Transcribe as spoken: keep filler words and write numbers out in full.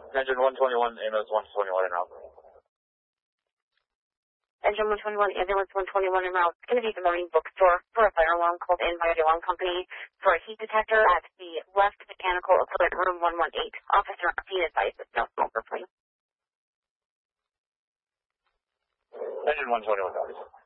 Engine one twenty-one, ambulance one twenty-one en route. Engine one twenty-one, ambulance one twenty-one en route. It's going to be the Marine Bookstore for a fire alarm called in by the alarm company for a heat detector at the left mechanical equipment room one one eight. Officer Martin advised with no smoker, please. Engine one twenty-one, copies.